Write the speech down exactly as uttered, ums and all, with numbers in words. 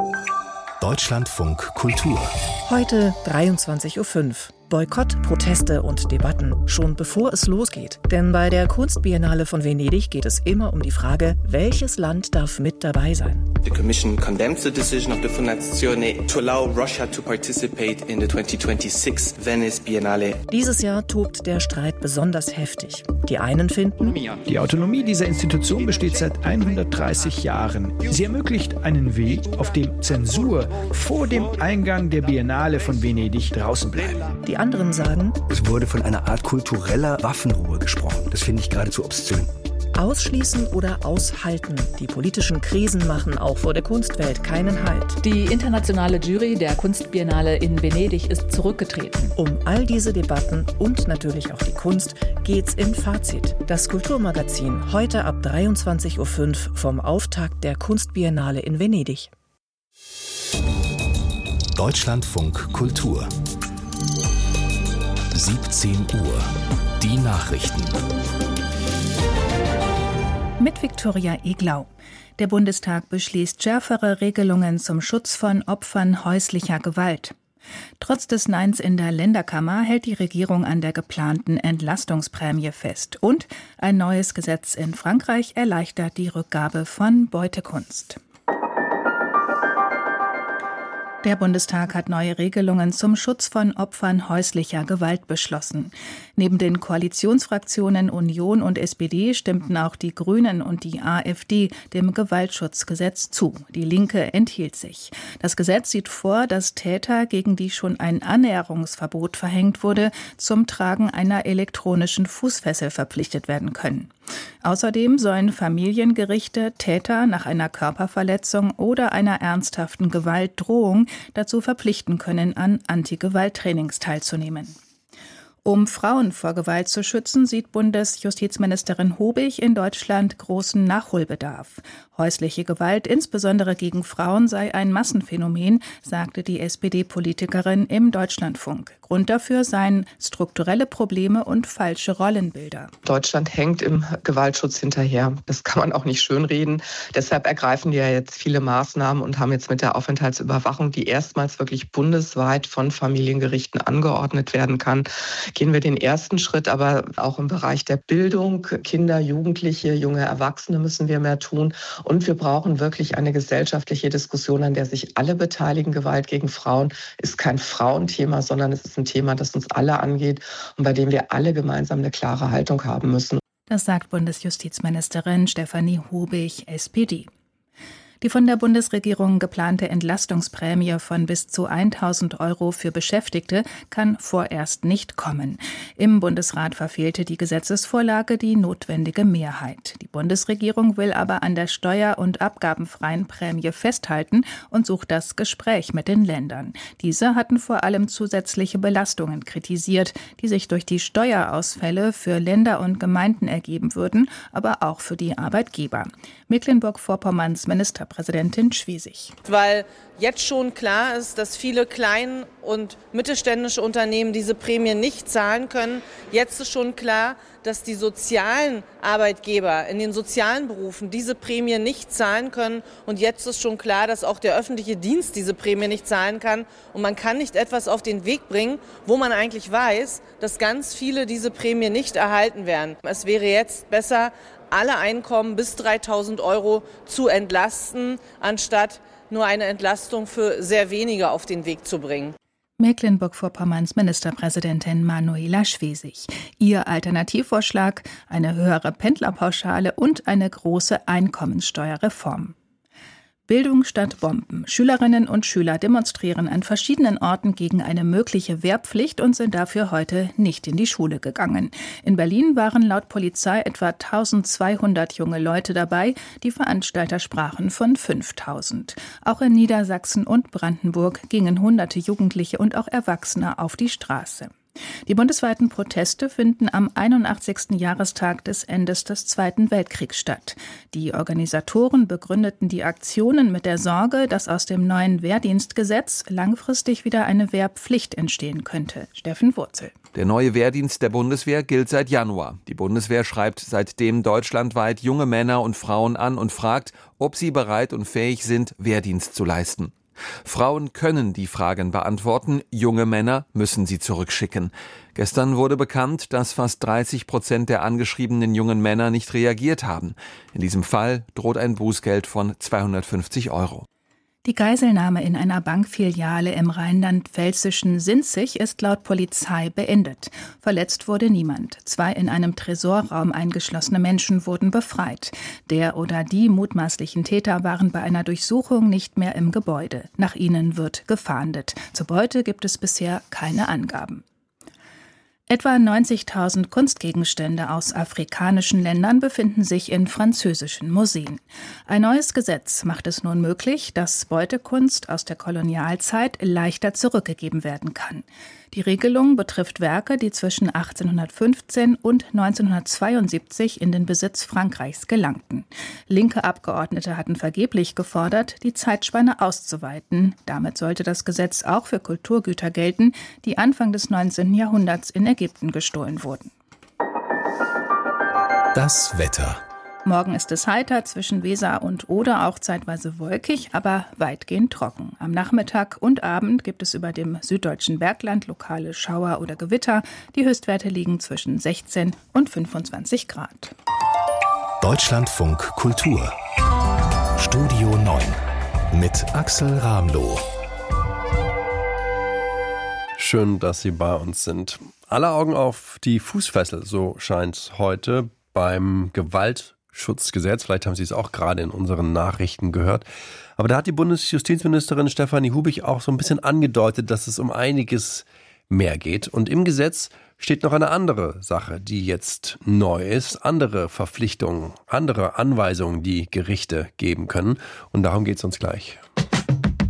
Deutschlandfunk Kultur. Heute dreiundzwanzig Uhr fünf. Boykott, Proteste und Debatten, schon bevor es losgeht. Denn bei der Kunstbiennale von Venedig geht es immer um die Frage, welches Land darf mit dabei sein. The Commission condemns the decision of the Fondazione to allow Russia to participate in the twenty twenty-six Venice Biennale. Dieses Jahr tobt der Streit besonders heftig. Die einen finden, die Autonomie dieser Institution besteht seit hundertdreißig Jahren. Sie ermöglicht einen Weg, auf dem Zensur vor dem Eingang der Biennale von Venedig draußen bleibt. Die anderen sagen, es wurde von einer Art kultureller Waffenruhe gesprochen. Das finde ich geradezu obszön. Ausschließen oder aushalten. Die politischen Krisen machen auch vor der Kunstwelt keinen Halt. Die internationale Jury der Kunstbiennale in Venedig ist zurückgetreten. Um all diese Debatten und natürlich auch die Kunst geht's in Fazit. Das Kulturmagazin heute ab dreiundzwanzig Uhr fünf vom Auftakt der Kunstbiennale in Venedig. Deutschlandfunk Kultur. siebzehn Uhr. Die Nachrichten. Mit Viktoria Eglau. Der Bundestag beschließt schärfere Regelungen zum Schutz von Opfern häuslicher Gewalt. Trotz des Neins in der Länderkammer hält die Regierung an der geplanten Entlastungsprämie fest. Und ein neues Gesetz in Frankreich erleichtert die Rückgabe von Beutekunst. Der Bundestag hat neue Regelungen zum Schutz von Opfern häuslicher Gewalt beschlossen. Neben den Koalitionsfraktionen Union und S P D stimmten auch die Grünen und die AfD dem Gewaltschutzgesetz zu. Die Linke enthielt sich. Das Gesetz sieht vor, dass Täter, gegen die schon ein Annäherungsverbot verhängt wurde, zum Tragen einer elektronischen Fußfessel verpflichtet werden können. Außerdem sollen Familiengerichte Täter nach einer Körperverletzung oder einer ernsthaften Gewaltdrohung dazu verpflichten können, an Anti-Gewalt-Trainings teilzunehmen. Um Frauen vor Gewalt zu schützen, sieht Bundesjustizministerin Hobig in Deutschland großen Nachholbedarf. Häusliche Gewalt, insbesondere gegen Frauen, sei ein Massenphänomen, sagte die S P D-Politikerin im Deutschlandfunk. Grund dafür seien strukturelle Probleme und falsche Rollenbilder. Deutschland hängt im Gewaltschutz hinterher. Das kann man auch nicht schönreden. Deshalb ergreifen die ja jetzt viele Maßnahmen und haben jetzt mit der Aufenthaltsüberwachung, die erstmals wirklich bundesweit von Familiengerichten angeordnet werden kann, gehen wir den ersten Schritt, aber auch im Bereich der Bildung, Kinder, Jugendliche, junge Erwachsene müssen wir mehr tun. Und wir brauchen wirklich eine gesellschaftliche Diskussion, an der sich alle beteiligen. Gewalt gegen Frauen ist kein Frauenthema, sondern es ist ein Thema, das uns alle angeht und bei dem wir alle gemeinsam eine klare Haltung haben müssen. Das sagt Bundesjustizministerin Stefanie Hobig, S P D. Die von der Bundesregierung geplante Entlastungsprämie von bis zu tausend Euro für Beschäftigte kann vorerst nicht kommen. Im Bundesrat verfehlte die Gesetzesvorlage die notwendige Mehrheit. Die Bundesregierung will aber an der steuer- und abgabenfreien Prämie festhalten und sucht das Gespräch mit den Ländern. Diese hatten vor allem zusätzliche Belastungen kritisiert, die sich durch die Steuerausfälle für Länder und Gemeinden ergeben würden, aber auch für die Arbeitgeber. Mecklenburg-Vorpommerns Ministerpräsidentin Schwesig. Weil jetzt schon klar ist, dass viele klein- und mittelständische Unternehmen diese Prämie nicht zahlen können. Jetzt ist schon klar, dass die sozialen Arbeitgeber in den sozialen Berufen diese Prämie nicht zahlen können. Und jetzt ist schon klar, dass auch der öffentliche Dienst diese Prämie nicht zahlen kann. Und man kann nicht etwas auf den Weg bringen, wo man eigentlich weiß, dass ganz viele diese Prämie nicht erhalten werden. Es wäre jetzt besser, alle Einkommen bis dreitausend Euro zu entlasten, anstatt nur eine Entlastung für sehr wenige auf den Weg zu bringen. Mecklenburg-Vorpommerns Ministerpräsidentin Manuela Schwesig. Ihr Alternativvorschlag: eine höhere Pendlerpauschale und eine große Einkommenssteuerreform. Bildung statt Bomben. Schülerinnen und Schüler demonstrieren an verschiedenen Orten gegen eine mögliche Wehrpflicht und sind dafür heute nicht in die Schule gegangen. In Berlin waren laut Polizei etwa eintausendzweihundert junge Leute dabei. Die Veranstalter sprachen von fünftausend. Auch in Niedersachsen und Brandenburg gingen hunderte Jugendliche und auch Erwachsene auf die Straße. Die bundesweiten Proteste finden am einundachtzigsten Jahrestag des Endes des Zweiten Weltkriegs statt. Die Organisatoren begründeten die Aktionen mit der Sorge, dass aus dem neuen Wehrdienstgesetz langfristig wieder eine Wehrpflicht entstehen könnte. Steffen Wurzel. Der neue Wehrdienst der Bundeswehr gilt seit Januar. Die Bundeswehr schreibt seitdem deutschlandweit junge Männer und Frauen an und fragt, ob sie bereit und fähig sind, Wehrdienst zu leisten. Frauen können die Fragen beantworten, junge Männer müssen sie zurückschicken. Gestern wurde bekannt, dass fast dreißig Prozent der angeschriebenen jungen Männer nicht reagiert haben. In diesem Fall droht ein Bußgeld von zweihundertfünfzig Euro. Die Geiselnahme in einer Bankfiliale im rheinland-pfälzischen Sinzig ist laut Polizei beendet. Verletzt wurde niemand. Zwei in einem Tresorraum eingeschlossene Menschen wurden befreit. Der oder die mutmaßlichen Täter waren bei einer Durchsuchung nicht mehr im Gebäude. Nach ihnen wird gefahndet. Zur Beute gibt es bisher keine Angaben. Etwa neunzigtausend Kunstgegenstände aus afrikanischen Ländern befinden sich in französischen Museen. Ein neues Gesetz macht es nun möglich, dass Beutekunst aus der Kolonialzeit leichter zurückgegeben werden kann. Die Regelung betrifft Werke, die zwischen achtzehnhundertfünfzehn und neunzehnhundertzweiundsiebzig in den Besitz Frankreichs gelangten. Linke Abgeordnete hatten vergeblich gefordert, die Zeitspanne auszuweiten. Damit sollte das Gesetz auch für Kulturgüter gelten, die Anfang des neunzehnten Jahrhunderts in Ägypten gestohlen wurden. Das Wetter. Morgen ist es heiter, zwischen Weser und Oder auch zeitweise wolkig, aber weitgehend trocken. Am Nachmittag und Abend gibt es über dem süddeutschen Bergland lokale Schauer oder Gewitter. Die Höchstwerte liegen zwischen sechzehn und fünfundzwanzig Grad. Deutschlandfunk Kultur. Studio neun mit Axel Ramloh. Schön, dass Sie bei uns sind. Alle Augen auf die Fußfessel, so scheint es heute beim Gewaltschutzgesetz. Vielleicht haben Sie es auch gerade in unseren Nachrichten gehört. Aber da hat die Bundesjustizministerin Stefanie Hubig auch so ein bisschen angedeutet, dass es um einiges mehr geht. Und im Gesetz steht noch eine andere Sache, die jetzt neu ist. Andere Verpflichtungen, andere Anweisungen, die Gerichte geben können. Und darum geht es uns gleich.